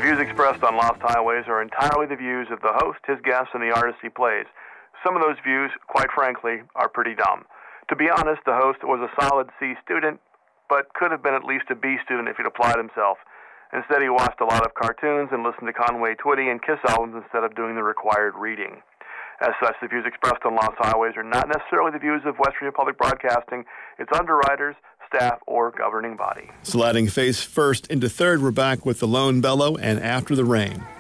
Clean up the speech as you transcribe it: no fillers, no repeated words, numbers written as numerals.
views expressed on Lost Highways are entirely the views of the host, his guests, and the artist he plays. Some of those views, quite frankly, are pretty dumb. To be honest, the host was a solid C student, but could have been at least a B student if he'd applied himself. Instead, he watched a lot of cartoons and listened to Conway Twitty and Kiss albums instead of doing the required reading. As such, the views expressed on Lost Highways are not necessarily the views of West Virginia Public Broadcasting, its underwriters, staff, or governing body. Sliding face first into third, we're back with The Lone Bellow and After the Rain.